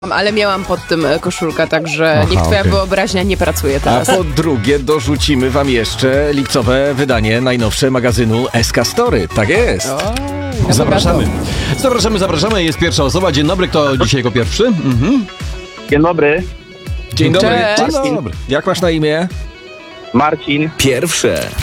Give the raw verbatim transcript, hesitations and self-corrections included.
Ale miałam pod tym e, koszulkę, także Aha, niech twoja okej. wyobraźnia nie pracuje A teraz. po drugie dorzucimy wam jeszcze lipcowe wydanie najnowsze magazynu S K Story. Tak jest. Na Zapraszamy. bogato. Zapraszamy, zapraszamy. Jest pierwsza osoba. Dzień dobry, kto dzisiaj jako pierwszy? Mhm. Dzień dobry, Dzień dobry. Cześć. Dzień dobry. Jak masz na imię? Marcin. Pierwsze.